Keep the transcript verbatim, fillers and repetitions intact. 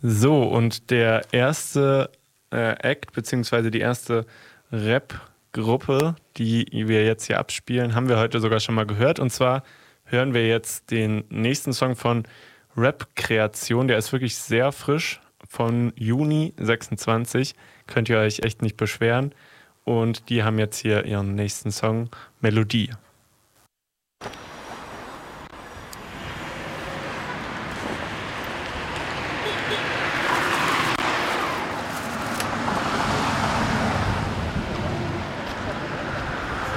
So, und der erste äh, Act, beziehungsweise die erste Rap-Gruppe, die wir jetzt hier abspielen, haben wir heute sogar schon mal gehört. Und zwar hören wir jetzt den nächsten Song von Rap-Kreation. Der ist wirklich sehr frisch, von Juni sechsundzwanzig. Könnt ihr euch echt nicht beschweren. Und die haben jetzt hier ihren nächsten Song, Melodie.